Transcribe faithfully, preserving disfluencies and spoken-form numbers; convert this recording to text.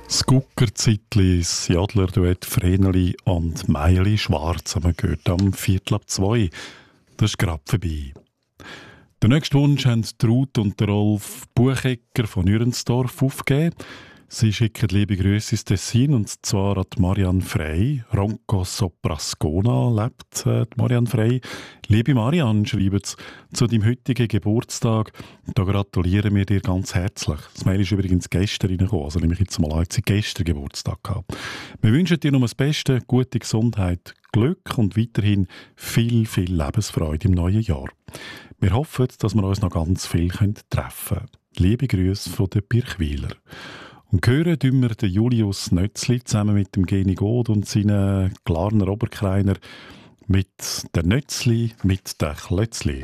Das Guckerzeitli, das Jodlerduett Vreneli und Meili Schwarz haben wir gehört am Viertel ab zwei. Das ist gerade vorbei. Den nächsten Wunsch haben die Ruth und der Rolf Buchecker von Nürensdorf aufgegeben. Sie schicken liebe Grüße ins Tessin, und zwar an die Marianne Frey. Ronco Soprascona lebt äh, die Marianne Frey. Liebe Marianne, schreibt sie zu deinem heutigen Geburtstag. Da gratulieren wir dir ganz herzlich. Das Mail ist übrigens gestern reingekommen, also nehme ich jetzt mal an, sie gestern Geburtstag gehabt. Wir wünschen dir nur das Beste, gute Gesundheit, Glück und weiterhin viel, viel Lebensfreude im neuen Jahr. Wir hoffen, dass wir uns noch ganz viel treffen können. Liebe Grüße von den Birchwiler. Und hören tun wir den Julius Nötzli zusammen mit dem Geni God und seinen Glarner Oberkreiner mit der Nötzli, mit der Klötzli.